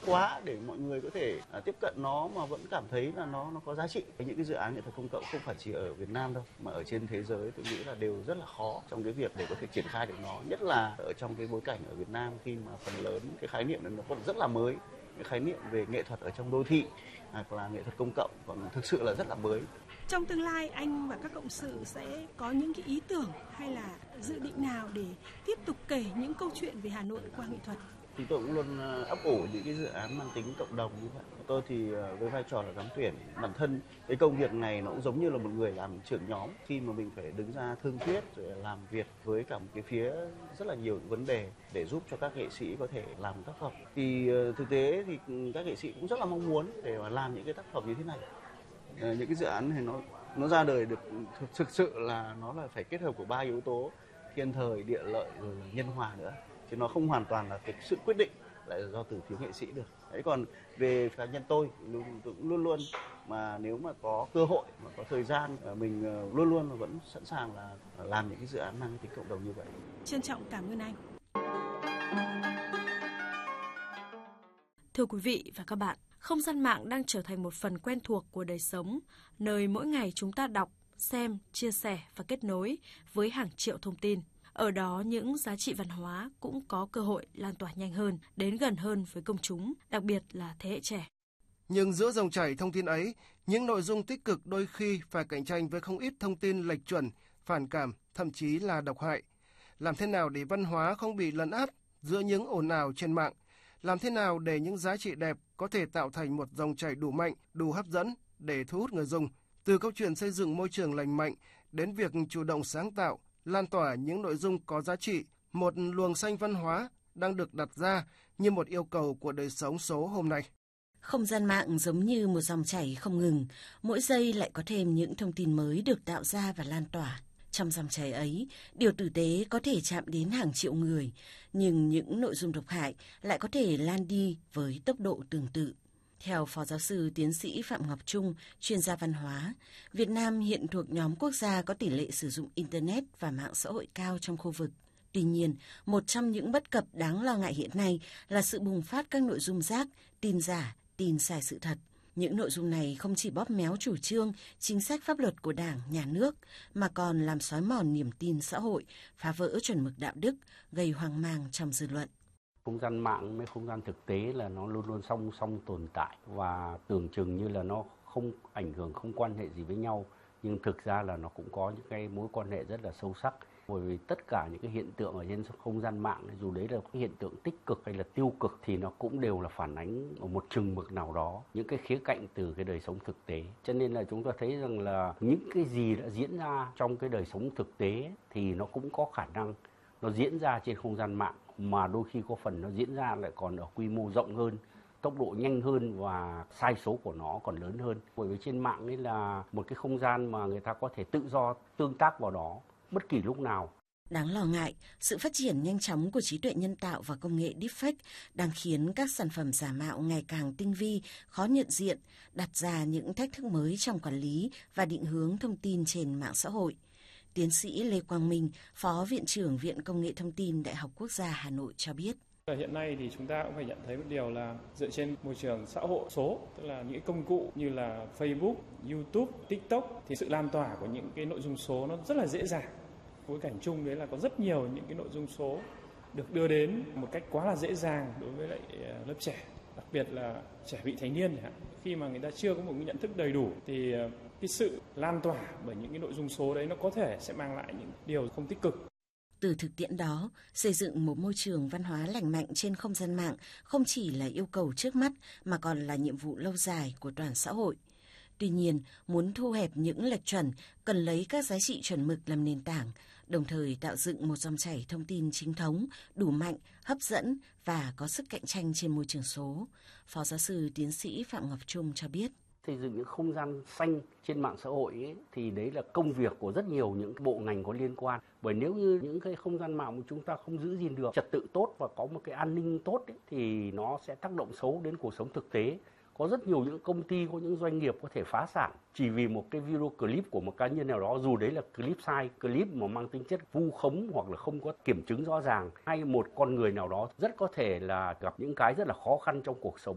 quá để mọi người có thể tiếp cận nó mà vẫn cảm thấy là nó có giá trị. Những cái dự án nghệ thuật công cộng không phải chỉ ở Việt Nam đâu, mà ở trên thế giới tôi nghĩ là đều rất là khó trong cái việc để có thể triển khai được nó, nhất là ở trong cái bối cảnh ở Việt Nam khi mà phần lớn cái khái niệm này nó còn rất là mới. Cái khái niệm về nghệ thuật ở trong đô thị hoặc là nghệ thuật công cộng còn thực sự là rất là mới. Trong tương lai anh và các cộng sự sẽ có những cái ý tưởng hay là dự định nào để tiếp tục kể những câu chuyện về Hà Nội qua nghệ thuật? Thì tôi cũng luôn ấp ủ những cái dự án mang tính cộng đồng như vậy. Tôi thì với vai trò là giám tuyển, bản thân cái công việc này nó cũng giống như là một người làm trưởng nhóm, khi mà mình phải đứng ra thương thuyết rồi làm việc với cả một cái phía rất là nhiều vấn đề để giúp cho các nghệ sĩ có thể làm tác phẩm. Thì thực tế thì các nghệ sĩ cũng rất là mong muốn để mà làm những cái tác phẩm như thế này. Những cái dự án này nó ra đời được thực sự là nó là phải kết hợp của 3 yếu tố: thiên thời, địa lợi rồi là nhân hòa nữa. Chứ nó không hoàn toàn là cái sự quyết định lại là do từ phía nghệ sĩ được. Đấy, còn về cá nhân tôi cũng luôn luôn mà nếu mà có cơ hội mà có thời gian, mình luôn luôn vẫn sẵn sàng là làm những cái dự án mang tính cộng đồng như vậy. Trân trọng cảm ơn anh. Thưa quý vị và các bạn, không gian mạng đang trở thành một phần quen thuộc của đời sống, nơi mỗi ngày chúng ta đọc, xem, chia sẻ và kết nối với hàng triệu thông tin. Ở đó những giá trị văn hóa cũng có cơ hội lan tỏa nhanh hơn, đến gần hơn với công chúng, đặc biệt là thế hệ trẻ. Nhưng giữa dòng chảy thông tin ấy, những nội dung tích cực đôi khi phải cạnh tranh với không ít thông tin lệch chuẩn, phản cảm, thậm chí là độc hại. Làm thế nào để văn hóa không bị lấn át giữa những ồn ào trên mạng? Làm thế nào để những giá trị đẹp có thể tạo thành một dòng chảy đủ mạnh, đủ hấp dẫn để thu hút người dùng? Từ câu chuyện xây dựng môi trường lành mạnh đến việc chủ động sáng tạo, lan tỏa những nội dung có giá trị, một luồng xanh văn hóa đang được đặt ra như một yêu cầu của đời sống số hôm nay. Không gian mạng giống như một dòng chảy không ngừng, mỗi giây lại có thêm những thông tin mới được tạo ra và lan tỏa. Trong dòng chảy ấy, điều tử tế có thể chạm đến hàng triệu người, nhưng những nội dung độc hại lại có thể lan đi với tốc độ tương tự. Theo Phó Giáo sư Tiến sĩ Phạm Ngọc Trung, chuyên gia văn hóa, Việt Nam hiện thuộc nhóm quốc gia có tỷ lệ sử dụng Internet và mạng xã hội cao trong khu vực. Tuy nhiên, một trong những bất cập đáng lo ngại hiện nay là sự bùng phát các nội dung rác, tin giả, tin sai sự thật. Những nội dung này không chỉ bóp méo chủ trương, chính sách pháp luật của Đảng, Nhà nước, mà còn làm xói mòn niềm tin xã hội, phá vỡ chuẩn mực đạo đức, gây hoang mang trong dư luận. Không gian mạng với không gian thực tế là nó luôn luôn song song tồn tại và tưởng chừng như là nó không ảnh hưởng, không quan hệ gì với nhau. Nhưng thực ra là nó cũng có những cái mối quan hệ rất là sâu sắc. Bởi vì tất cả những cái hiện tượng ở trên không gian mạng, dù đấy là cái hiện tượng tích cực hay là tiêu cực, thì nó cũng đều là phản ánh ở một chừng mực nào đó những cái khía cạnh từ cái đời sống thực tế. Cho nên là chúng ta thấy rằng là những cái gì đã diễn ra trong cái đời sống thực tế thì nó cũng có khả năng nó diễn ra trên không gian mạng, mà đôi khi có phần nó diễn ra lại còn ở quy mô rộng hơn, tốc độ nhanh hơn và sai số của nó còn lớn hơn. Bởi vì trên mạng ấy là một cái không gian mà người ta có thể tự do tương tác vào đó bất kỳ lúc nào. Đáng lo ngại, sự phát triển nhanh chóng của trí tuệ nhân tạo và công nghệ deepfake đang khiến các sản phẩm giả mạo ngày càng tinh vi, khó nhận diện, đặt ra những thách thức mới trong quản lý và định hướng thông tin trên mạng xã hội. Tiến sĩ Lê Quang Minh, Phó Viện trưởng Viện Công nghệ Thông tin Đại học Quốc gia Hà Nội cho biết. Hiện nay thì chúng ta cũng phải nhận thấy một điều là dựa trên môi trường xã hội số, tức là những công cụ như là Facebook, YouTube, TikTok, thì sự lan tỏa của những cái nội dung số nó rất là dễ dàng. Bối cảnh chung đấy là có rất nhiều những cái nội dung số được đưa đến một cách quá là dễ dàng đối với lại lớp trẻ, đặc biệt là trẻ vị thành niên. Khi mà người ta chưa có một cái nhận thức đầy đủ thì cái sự lan tỏa bởi những cái nội dung số đấy nó có thể sẽ mang lại những điều không tích cực. Từ thực tiễn đó, xây dựng một môi trường văn hóa lành mạnh trên không gian mạng không chỉ là yêu cầu trước mắt mà còn là nhiệm vụ lâu dài của toàn xã hội. Tuy nhiên, muốn thu hẹp những lệch chuẩn, cần lấy các giá trị chuẩn mực làm nền tảng, đồng thời tạo dựng một dòng chảy thông tin chính thống, đủ mạnh, hấp dẫn và có sức cạnh tranh trên môi trường số. Phó Giáo sư Tiến sĩ Phạm Ngọc Trung cho biết. Xây dựng những không gian xanh trên mạng xã hội ấy, thì đấy là công việc của rất nhiều những bộ ngành có liên quan. Bởi nếu như những cái không gian mạng mà chúng ta không giữ gìn được trật tự tốt và có một cái an ninh tốt ấy, thì nó sẽ tác động xấu đến cuộc sống thực tế. Có rất nhiều những công ty, có những doanh nghiệp có thể phá sản chỉ vì một cái video clip của một cá nhân nào đó, dù đấy là clip sai, clip mà mang tính chất vu khống hoặc là không có kiểm chứng rõ ràng, hay một con người nào đó rất có thể là gặp những cái rất là khó khăn trong cuộc sống.